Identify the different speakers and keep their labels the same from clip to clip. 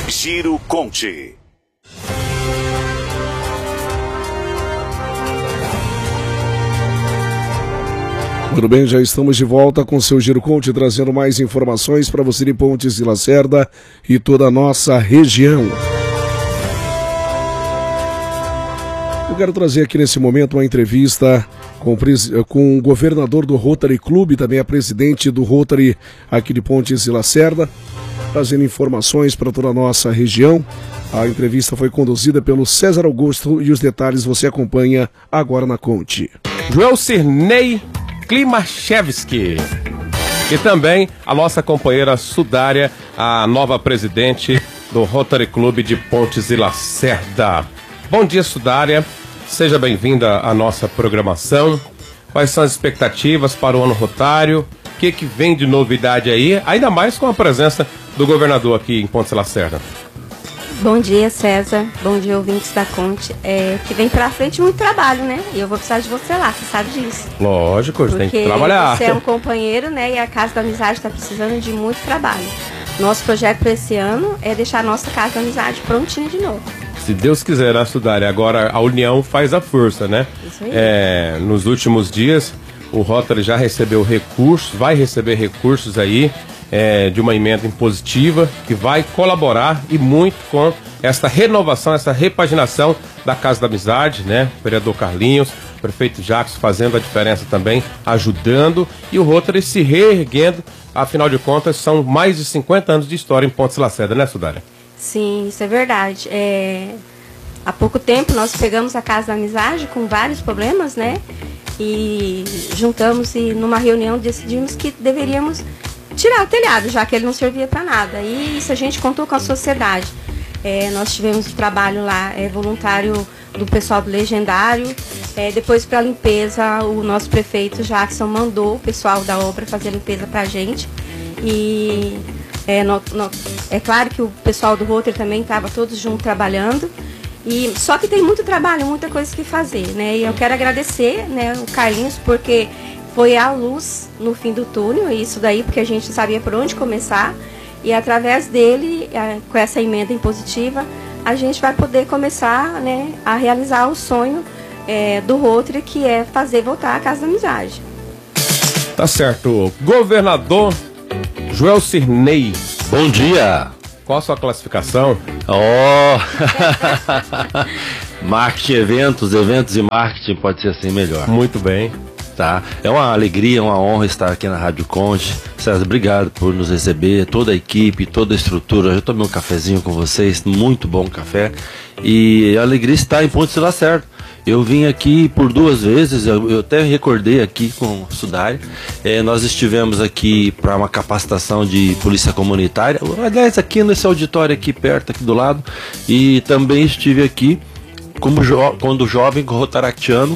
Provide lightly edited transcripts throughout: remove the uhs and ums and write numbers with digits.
Speaker 1: Giro Conte.
Speaker 2: Muito bem, já estamos de volta com seu Giro Conte, trazendo mais informações para você de Pontes e Lacerda e toda a nossa região. Eu quero trazer aqui nesse momento uma entrevista com o governador do Rotary Club, também a presidente do Rotary aqui de Pontes e Lacerda, trazendo informações para toda a nossa região. A entrevista foi conduzida pelo César Augusto e os detalhes você acompanha agora na Conte.
Speaker 3: Joelcirnei Klimachevski e também a nossa companheira Sudária, a nova presidente do Rotary Club de Pontes e Lacerda. Bom dia, Sudária. Seja bem-vinda à nossa programação. Quais são as expectativas para o ano rotário? O que vem de novidade aí? Ainda mais com a presença do governador aqui em Pontes e Lacerda.
Speaker 4: Bom dia, César. Bom dia, ouvintes da Conte. Que vem pra frente muito trabalho, né? E eu vou precisar de você lá, você sabe disso.
Speaker 3: Lógico, a gente tem que trabalhar.
Speaker 4: Você é um companheiro, né? E a Casa da Amizade está precisando de muito trabalho. Nosso projeto para esse ano é deixar a nossa Casa da Amizade prontinha de novo.
Speaker 3: Se Deus quiser, né, Sudária? Agora a união faz a força, né?
Speaker 4: Isso aí.
Speaker 3: Nos últimos dias, o Rotary já recebeu recursos, vai receber recursos aí de uma emenda impositiva que vai colaborar e muito com essa renovação, essa repaginação da Casa da Amizade, né? O vereador Carlinhos, o prefeito Jacques fazendo a diferença também, ajudando, e o Rotary se reerguendo. Afinal de contas, são mais de 50 anos de história em Pontes e Lacerda, né, Sudária?
Speaker 4: Sim, isso é verdade. Há pouco tempo nós pegamos a Casa da Amizade com vários problemas, né? E juntamos e numa reunião decidimos que deveríamos tirar o telhado, já que ele não servia para nada. E isso a gente contou com a sociedade. Nós tivemos o trabalho lá voluntário do pessoal do Legendário. Depois, para a limpeza, o nosso prefeito Jackson mandou o pessoal da obra fazer a limpeza para a gente. E é claro que o pessoal do Rotary também estava todos juntos trabalhando. Só que tem muito trabalho, muita coisa que fazer, né? E eu quero agradecer, né, o Carlinhos, porque foi a luz no fim do túnel, isso daí, porque a gente sabia por onde começar. E através dele, com essa emenda impositiva, a gente vai poder começar, né, a realizar o sonho do Rotary, que é fazer voltar a Casa da Amizade.
Speaker 3: Tá certo. Governador Joelcirnei.
Speaker 5: Bom dia.
Speaker 3: Qual a sua classificação?
Speaker 5: Marketing, eventos e marketing pode ser assim melhor.
Speaker 3: Muito bem.
Speaker 5: Tá? É uma alegria, uma honra estar aqui na Rádio Conte. César, obrigado por nos receber, toda a equipe, toda a estrutura. Eu tomei um cafezinho com vocês, muito bom café. E a alegria está em Pontes e Lacerda. Eu vim aqui por 2 vezes, eu até recordei aqui com o Sudária. Nós estivemos aqui para uma capacitação de polícia comunitária, aliás, aqui nesse auditório aqui perto, aqui do lado. E também estive aqui quando jovem rotaractiano,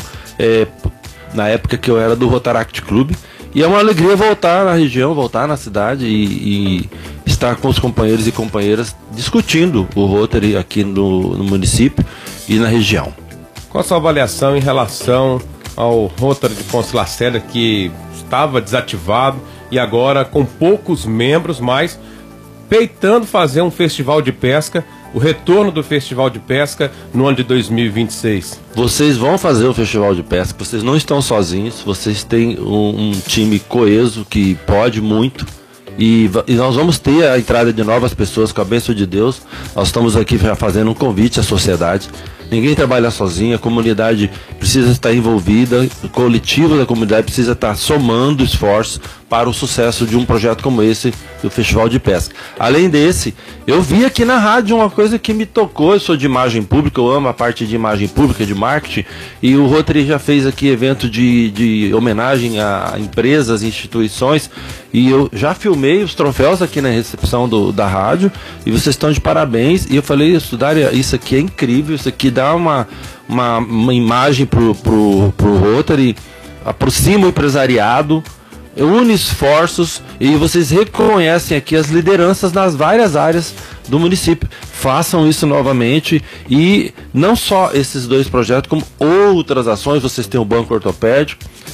Speaker 5: na época que eu era do Rotaract Club. E é uma alegria voltar na região, voltar na cidade e estar com os companheiros e companheiras discutindo o Rotary aqui no município e na região.
Speaker 3: Qual a sua avaliação em relação ao Rotary de Pontes e Lacerda, que estava desativado e agora com poucos membros, mas peitando fazer um festival de pesca, o retorno do festival de pesca no ano de 2026?
Speaker 5: Vocês vão fazer o festival de pesca, vocês não estão sozinhos, vocês têm um time coeso que pode muito. E nós vamos ter a entrada de novas pessoas com a bênção de Deus. Nós estamos aqui já fazendo um convite à sociedade. Ninguém trabalha sozinho, a comunidade precisa estar envolvida, o coletivo da comunidade precisa estar somando esforços para o sucesso de um projeto como esse, do Festival de Pesca. Além desse, eu vi aqui na rádio uma coisa que me tocou. Eu sou de imagem pública, eu amo a parte de imagem pública, de marketing, e o Rotary já fez aqui evento de homenagem a empresas, instituições, e eu já filmei os troféus aqui na recepção da rádio, e vocês estão de parabéns. E eu falei, Sudária, isso aqui é incrível, isso aqui dá uma imagem pro Rotary, aproxima o empresariado, une esforços, e vocês reconhecem aqui as lideranças nas várias áreas do município. Façam isso novamente, e não só esses 2 projetos, como outras ações. Vocês têm o banco ortopédico,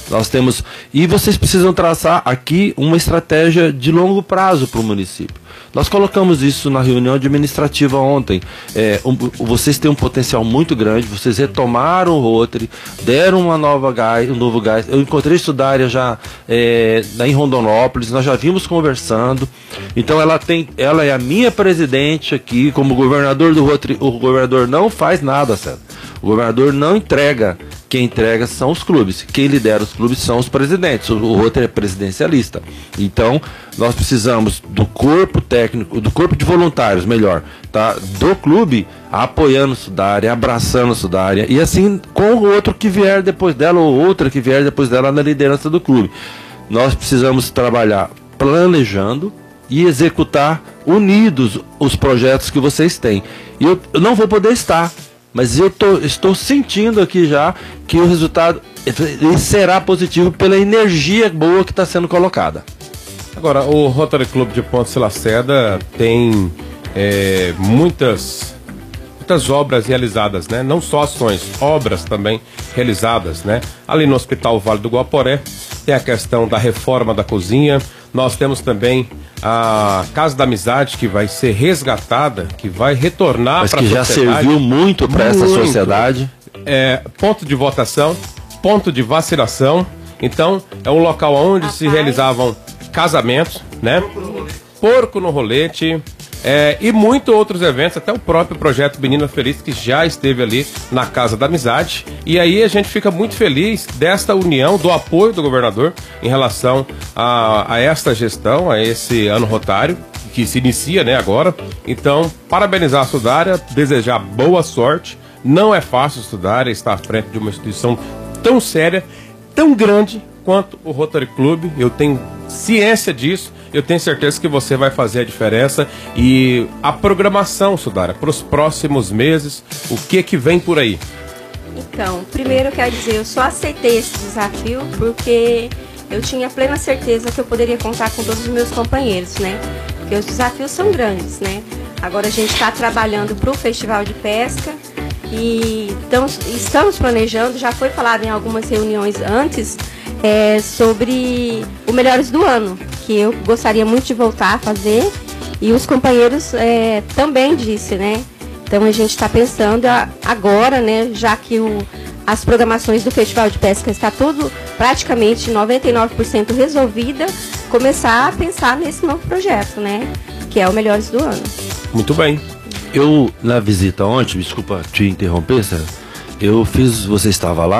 Speaker 5: Nós temos, e vocês precisam traçar aqui uma estratégia de longo prazo para o município. Nós colocamos isso na reunião administrativa ontem. Vocês têm um potencial muito grande, vocês retomaram o Rotary, deram um novo gás. Eu encontrei Sudária já em Rondonópolis, nós já vimos conversando. Então ela é a minha presidente aqui, como governador do Rotary. O governador não faz nada, César. O governador não entrega. Quem entrega são os clubes. Quem lidera os clubes são os presidentes. O Rotary é presidencialista. Então, nós precisamos do corpo técnico, do corpo de voluntários, melhor, tá? Do clube, apoiando Sudária, abraçando Sudária, e assim com o outro que vier depois dela, ou outra que vier depois dela na liderança do clube. Nós precisamos trabalhar planejando e executar unidos os projetos que vocês têm. E eu não vou poder estar, mas eu estou sentindo aqui já que o resultado será positivo pela energia boa que está sendo colocada.
Speaker 3: Agora, o Rotary Clube de Pontes Lacerda tem muitas obras realizadas, né? Não só ações, obras também realizadas, né? Ali no Hospital Vale do Guaporé tem a questão da reforma da cozinha. Nós temos também a Casa da Amizade, que vai ser resgatada, que vai retornar para a sociedade.
Speaker 5: Mas que já serviu muito para essa sociedade.
Speaker 3: Ponto de votação, ponto de vacinação. Então, é um local onde se realizavam casamentos, né? Porco no rolete, e muitos outros eventos, até o próprio projeto Menina Feliz, que já esteve ali na Casa da Amizade. E aí a gente fica muito feliz desta união, do apoio do governador em relação a esta gestão, a esse ano rotário, que se inicia, né, agora. Então, parabenizar a Sudária, desejar boa sorte. Não é fácil estudar e estar à frente de uma instituição tão séria, tão grande quanto o Rotary Club. Eu tenho ciência disso, eu tenho certeza que você vai fazer a diferença. E a programação, Sudária, para os próximos meses, o que vem por aí?
Speaker 4: Então, primeiro eu quero dizer, eu só aceitei esse desafio porque eu tinha plena certeza que eu poderia contar com todos os meus companheiros, né? Porque os desafios são grandes, né? Agora a gente está trabalhando para o Festival de Pesca e estamos planejando, já foi falado em algumas reuniões antes, sobre o Melhores do Ano, que eu gostaria muito de voltar a fazer, e os companheiros também disse, né? Então a gente está pensando agora, né, já que as programações do Festival de Pesca está tudo praticamente 99% resolvida, começar a pensar nesse novo projeto, né, que é o Melhores do Ano.
Speaker 3: Muito bem.
Speaker 5: Eu, na visita ontem, desculpa te interromper, César, você estava lá,